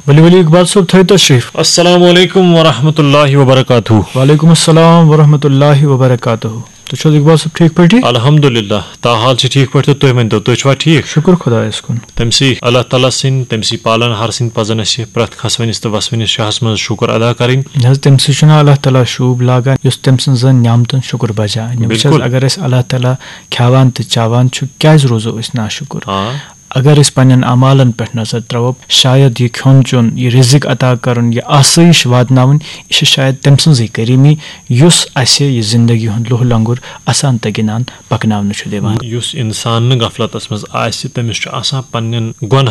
वली वली इकबाल साहब थे तशरीफ। अस्सलाम वालेकुम वरहमतुल्लाहि वबरकातुहू। वालेकुम अस्सलाम वरहमतुल्लाहि वबरकातुहू। तो छो इकबाल साहब ठीक पटी? अल्हम्दुलिल्लाह ताहाल छ ठीक पट तुम वन तो तुवा ठीक? शुक्र खुदायस कुन। तमसी अल्लाह ताला सिंह तमसी पालन हार सिंह पजन अस प्रत खसवनिस तो वसवनिस शहस मज शुक्र अदा करें। तमसी अल्लाह ताला शूब लागान युस तम सन न्यामतन शुक्र बजान। अगर अल्लाह ताला खावान तो चावान क्या रोजो ना शुक्र। अगर पन्न अमालन पे नजर त्रो शायद यह खोन चुन यह रिजिक अता कर यह आसाइश वातन यह शायद तम सज करीमी युस यह जिंदगी हूं लुह लंगुर आसान तगिनान पकन इंसान गफलतस मज तमिस पन्न गुन